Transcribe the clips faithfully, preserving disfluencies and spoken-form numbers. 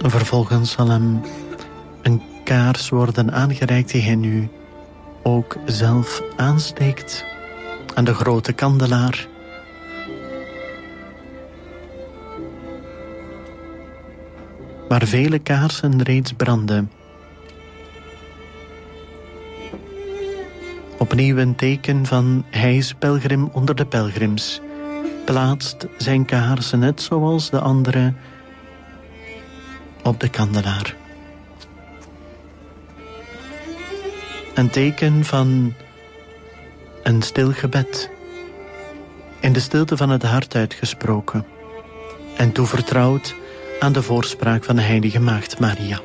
Vervolgens zal hem een kaars worden aangereikt die hij nu ook zelf aansteekt aan de grote kandelaar. Waar vele kaarsen reeds branden. Opnieuw een teken van hij is pelgrim onder de pelgrims. Plaatst zijn kaarsen net zoals de andere op de kandelaar. Een teken van een stil gebed. In de stilte van het hart uitgesproken. En toevertrouwd aan de voorspraak van de heilige maagd Maria.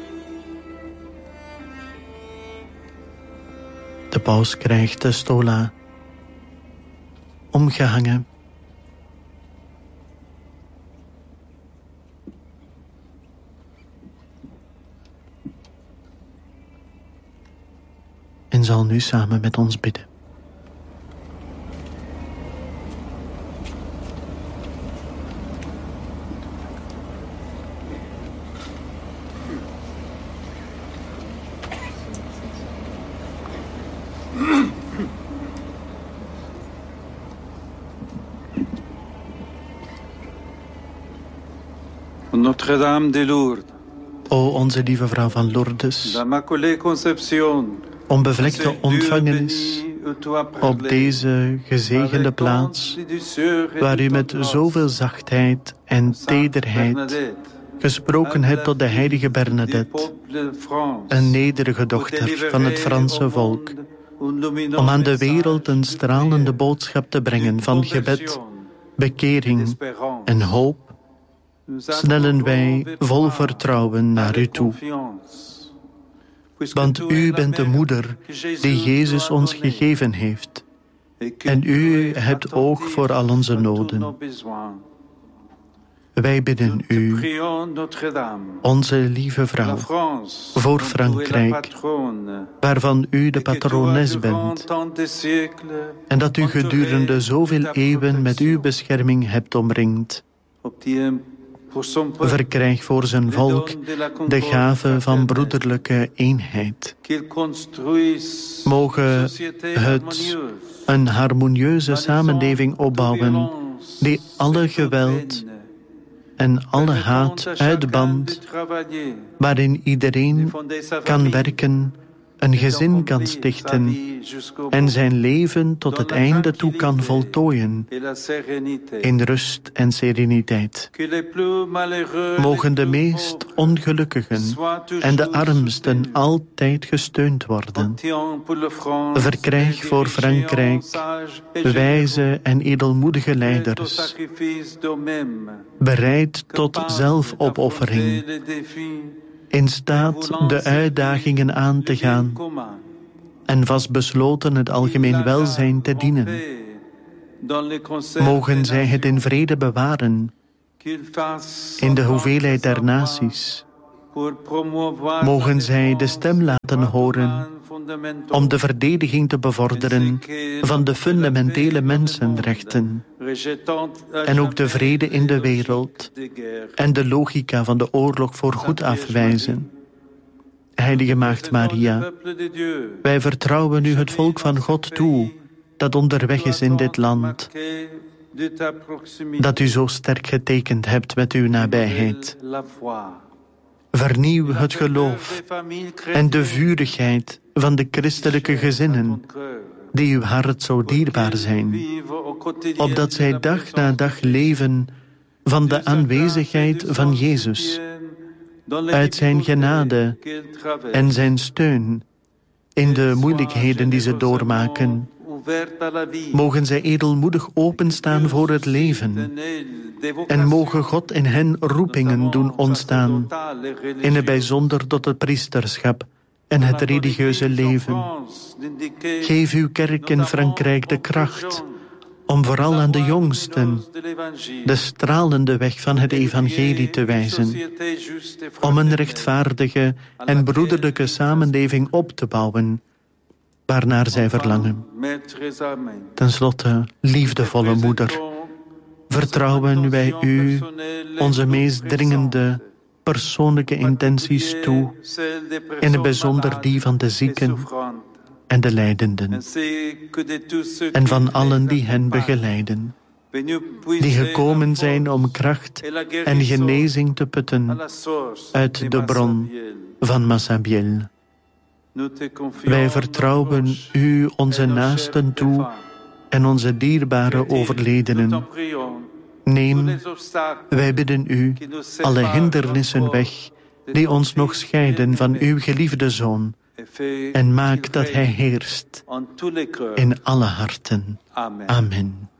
De paus krijgt de stola omgehangen. En zal nu samen met ons bidden. Notre-Dame de Lourdes. O onze lieve vrouw van Lourdes, onbevlekte ontvangenis op deze gezegende plaats, waar u met zoveel zachtheid en tederheid gesproken hebt tot de heilige Bernadette, een nederige dochter van het Franse volk, om aan de wereld een stralende boodschap te brengen van gebed, bekering en hoop, snellen wij vol vertrouwen naar u toe. Want u bent de moeder die Jezus ons gegeven heeft. En u hebt oog voor al onze noden. Wij bidden u, onze lieve vrouw, voor Frankrijk, waarvan u de patrones bent, en dat u gedurende zoveel eeuwen met uw bescherming hebt omringd. Verkrijg voor zijn volk de gave van broederlijke eenheid. Mogen het een harmonieuze samenleving opbouwen die alle geweld en alle haat uitbandt, waarin iedereen kan werken, een gezin kan stichten en zijn leven tot het einde toe kan voltooien in rust en sereniteit. Mogen de meest ongelukkigen en de armsten altijd gesteund worden. Verkrijg voor Frankrijk wijze en edelmoedige leiders, bereid tot zelfopoffering, in staat de uitdagingen aan te gaan en vastbesloten het algemeen welzijn te dienen. Mogen zij het in vrede bewaren in de hoeveelheid der naties. Mogen zij de stem laten horen om de verdediging te bevorderen van de fundamentele mensenrechten en ook de vrede in de wereld en de logica van de oorlog voor goed afwijzen. Heilige Maagd Maria, wij vertrouwen u het volk van God toe dat onderweg is in dit land, dat u zo sterk getekend hebt met uw nabijheid. Vernieuw het geloof en de vurigheid van de christelijke gezinnen, die uw hart zo dierbaar zijn, opdat zij dag na dag leven van de aanwezigheid van Jezus, uit zijn genade en zijn steun in de moeilijkheden die ze doormaken. Mogen zij edelmoedig openstaan voor het leven en mogen God in hen roepingen doen ontstaan, in het bijzonder tot het priesterschap en het religieuze leven. Geef uw kerk in Frankrijk de kracht om vooral aan de jongsten de stralende weg van het evangelie te wijzen, om een rechtvaardige en broederlijke samenleving op te bouwen, waarnaar zij verlangen. Ten slotte, liefdevolle moeder, vertrouwen wij u onze meest dringende persoonlijke intenties toe, in het bijzonder die van de zieken en de lijdenden, en van allen die hen begeleiden, die gekomen zijn om kracht en genezing te putten uit de bron van Massabielle. Wij vertrouwen u onze naasten toe en onze dierbare overledenen. Neem, wij bidden u, alle hindernissen weg die ons nog scheiden van uw geliefde Zoon, en maak dat hij heerst in alle harten. Amen.